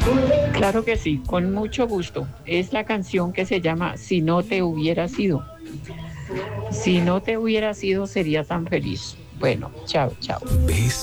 Claro que sí, con mucho gusto. Es la canción que se llama Si no te hubiera sido. Si no te hubiera sido, sería tan feliz. Bueno, chao, chao.